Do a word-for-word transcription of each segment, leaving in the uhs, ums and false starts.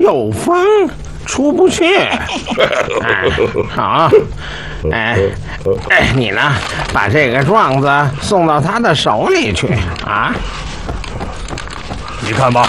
有风，出不去。哎，好，哎哎，你呢？把这个状子送到他的手里去啊！ 你看吧。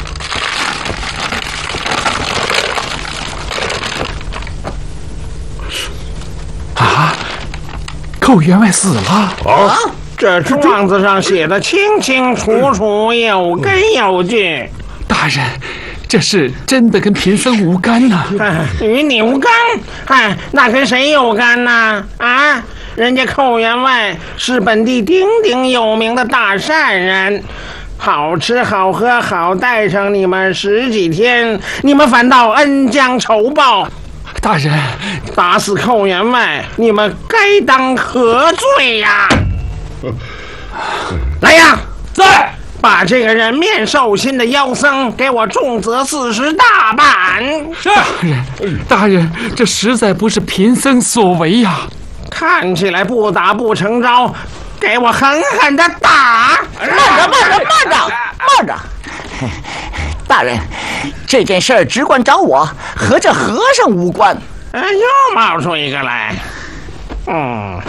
啊！寇员外死了啊！这状子上写的清清楚楚，有根有据。 大人，这事真的跟贫僧无干呐、 啊哎！与你无干？哎，那跟谁有干呢？啊！人家寇员外是本地鼎鼎有名的大善人，好吃好喝好待上你们十几天，你们反倒恩将仇报。 大人， 打死寇员外，你们该当何罪呀？来呀， 在！ 把这个人面兽心的妖僧给我重责四十大板。 是。大人，大人，这实在不是贫僧所为呀。 看起来不打不成招，给我狠狠的打！ 慢着，慢着，慢着，慢着！大人，这件事儿只管找我，和这和尚无关。 哎，又冒出一个来。嗯，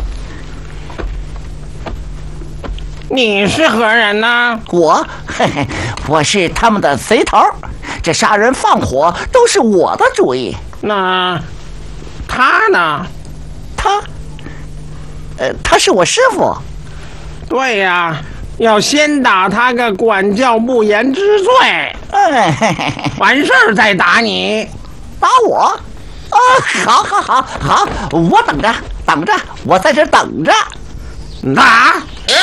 你是何人呢？ 我，嘿嘿，我是他们的贼头。这杀人放火都是我的主意。 那他呢？ 他，呃，他是我师傅。 对呀，要先打他个管教不严之罪。 哎，嘿嘿嘿， 完事儿再打你。 打我？啊，好，好，好，好，我等着，等着，我在这等着。 打！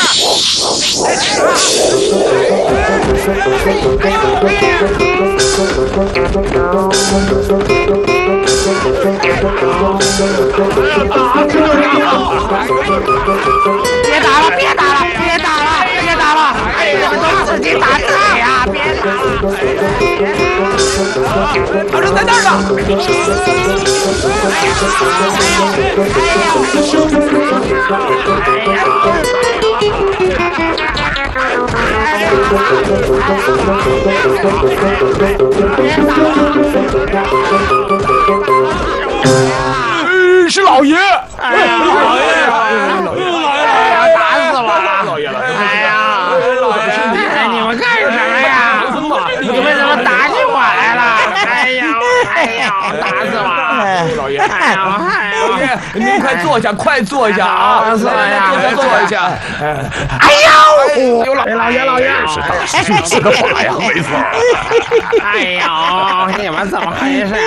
别打了，别打了，别打了，别打了！哎，你们都自己打自己呀！别打了！ 他人在那儿呢！ 是老爷！ 哎呀，老爷呀！老爷呀！打死我了！老爷了！哎呀，老爷，你们干什么呀？你们怎么打起我来了？哎呀，哎呀，打死我了！老爷，哎呀， 老爷，您快坐下，快坐下啊！ 坐下， 坐下，坐下。 哎呦，有老爷，老爷，老爷， 是大师是个法呀，没错。 哎呦，你们怎么回事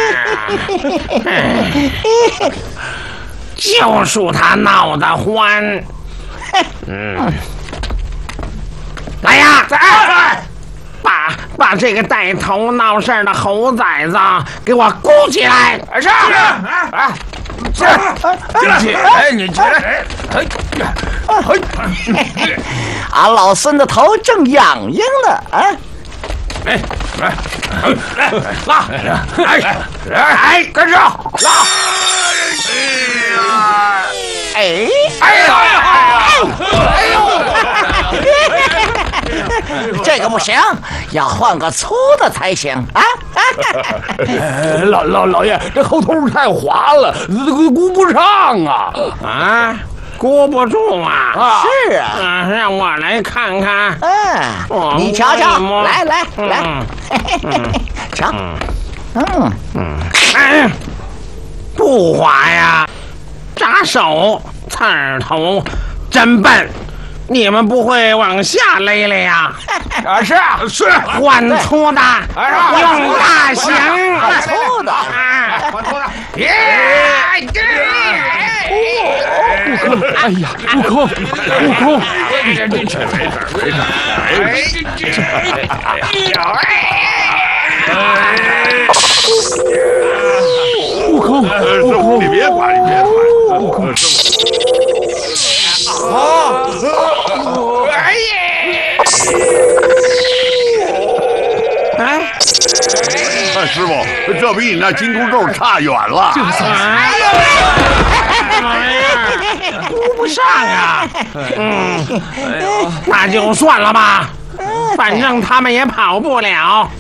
啊？就属他闹得欢。嗯，来呀，在，把把这个带头闹事的猴崽子给我箍起来！ 是，啊，是，起来，哎，你起来，哎， 哎，俺老孙的头正痒痒呢，啊！ 哎，来，来，拉，哎，哎，跟上，拉。 哎， 哎呀，哎呦，这个不行，要换个粗的才行啊！ 老老老爷，这猴头太滑了，箍不上啊！ 啊，箍不住啊！ 啊是啊， 啊，让我来看看。 嗯，你瞧瞧，来来来，瞧，嗯嗯，哎，不滑呀！扎手，刺儿头，真笨！你们不会往下勒勒呀？ 啊，是是， 换粗的，用大型， 粗的， 换粗的，耶！ 悟空，哎呀，悟空，悟空， 没事没事没事， 悟空，悟空， 你别管，你别管， 悟空。 好，哎呀！ 哎， 师傅，这比你那金箍咒差远了。 这算是。 哎呀，箍不上啊！嗯，那就算了吧，反正他们也跑不了。